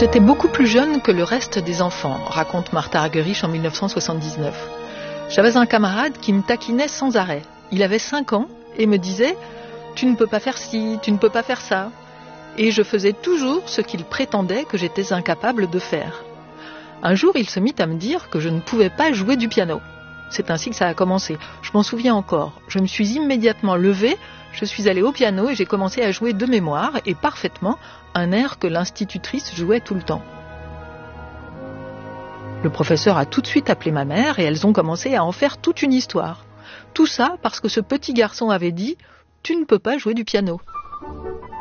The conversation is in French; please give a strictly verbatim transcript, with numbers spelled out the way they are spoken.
J'étais beaucoup plus jeune que le reste des enfants, raconte Martha Argerich en mille neuf cent soixante-dix-neuf. J'avais un camarade qui me taquinait sans arrêt. Il avait cinq ans et me disait « Tu ne peux pas faire ci, tu ne peux pas faire ça ». Et je faisais toujours ce qu'il prétendait que j'étais incapable de faire. Un jour, il se mit à me dire que je ne pouvais pas jouer du piano. C'est ainsi que ça a commencé. Je m'en souviens encore. Je me suis immédiatement levée, je suis allée au piano et j'ai commencé à jouer de mémoire, et parfaitement, un air que l'institutrice jouait tout le temps. Le professeur a tout de suite appelé ma mère et elles ont commencé à en faire toute une histoire. Tout ça parce que ce petit garçon avait dit « Tu ne peux pas jouer du piano ».